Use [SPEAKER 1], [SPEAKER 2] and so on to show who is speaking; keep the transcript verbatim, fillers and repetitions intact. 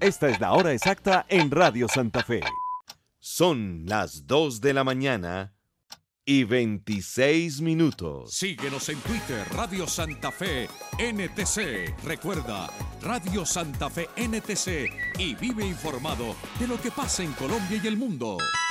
[SPEAKER 1] Esta es la hora exacta en Radio Santa Fe. Son las dos de la mañana y veintiséis minutos.
[SPEAKER 2] Síguenos en Twitter, Radio Santa Fe N T C. Recuerda, Radio Santa Fe N T C y vive informado de lo que pasa en Colombia y el mundo.